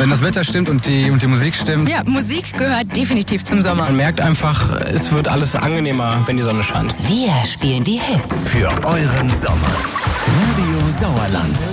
Wenn das Wetter stimmt und die Musik stimmt. Ja, Musik gehört definitiv zum Sommer. Man merkt einfach, es wird alles angenehmer, wenn die Sonne scheint. Wir spielen die Hits. Für euren Sommer. Radio Sauerland.